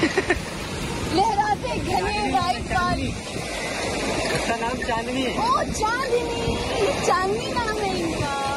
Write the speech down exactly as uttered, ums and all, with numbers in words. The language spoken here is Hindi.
लहराते घने वाइट बाल। उसका नाम चांदनी है। ओ चांदनी, ये चांदनी नाम है।